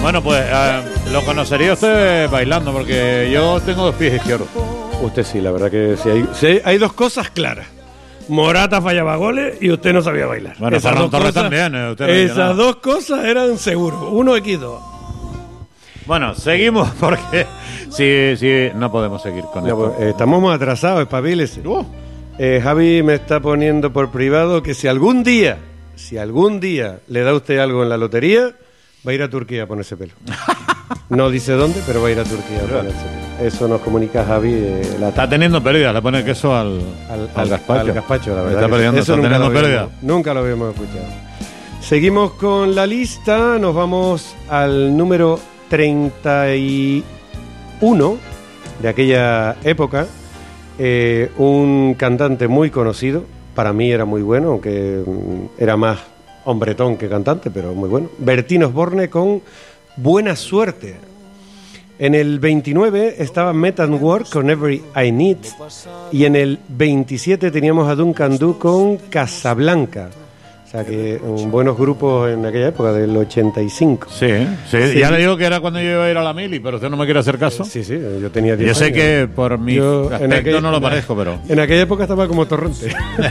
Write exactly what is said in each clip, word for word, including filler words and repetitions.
Bueno, pues eh, lo conocería usted bailando, porque yo tengo dos pies izquierdos. Usted sí, la verdad que sí hay, sí, hay dos cosas claras. Morata fallaba goles y usted no sabía bailar. Bueno, esas Ferran dos Torres cosas, también. Eh, usted no esas dos cosas eran seguros. Uno equis dos. Bueno, seguimos porque sí, sí, no podemos seguir con No, esto. pues, estamos muy atrasados, espabilese. Uh. Eh, Javi me está poniendo por privado que si algún día, si algún día le da usted algo en la lotería, va a ir a Turquía a ponerse pelo. No dice dónde, pero va a ir a Turquía a ponerse pelo. Eso nos comunica Javi. Eh, la Está teniendo pérdidas, le pone queso al, al, al gazpacho. Al gazpacho, la verdad. Está perdiendo, eso está nunca teniendo lo habíamos- pérdida. Nunca lo habíamos escuchado. Seguimos con la lista, nos vamos al número treinta y uno de aquella época. Eh, un cantante muy conocido, para mí era muy bueno, aunque mm, era más hombretón que cantante, pero muy bueno. Bertín Osborne con Buena Suerte. En el veintinueve estaba Met and Work con Every I Need, y en el veintisiete teníamos a Duncan Du con Casablanca. O sea que um, buenos grupos en aquella época, del ochenta y cinco. Sí, sí, Sí. ya le digo que era cuando yo iba a ir a la mili, pero usted no me quiere hacer caso. Sí, sí, yo tenía diez Yo sé años. que por mi Yo, en aspecto aquella- no lo parezco, pero... En aquella época estaba como torrente.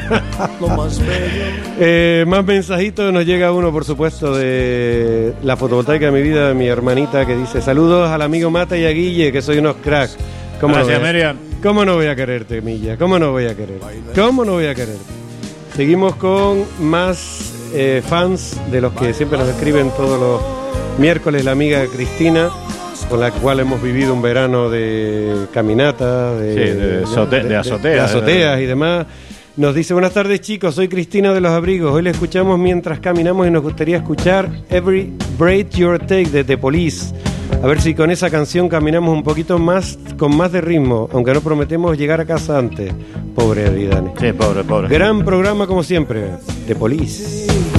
eh, más mensajitos, nos llega uno, por supuesto, de la fotovoltaica de mi vida, de mi hermanita, que dice: saludos al amigo Mata y a Guille, que soy unos cracks. ¿Cómo Gracias, no voy a- Miriam. ¿Cómo no voy a quererte, Milla? ¿Cómo no voy a quererte? ¿Cómo no voy a quererte? Seguimos con más eh, fans, de los que siempre nos escriben todos los miércoles, la amiga Cristina, con la cual hemos vivido un verano de caminata, de, Sí, de azote- de azotea, de azoteas de- y demás. Nos dice: buenas tardes, chicos, soy Cristina de Los Abrigos. Hoy le escuchamos mientras caminamos y nos gustaría escuchar Every Break Your Take de The Police. A ver si con esa canción caminamos un poquito más, con más de ritmo, aunque no prometemos llegar a casa antes. Pobre Aridane. Sí, pobre, pobre. Gran programa como siempre, The Police.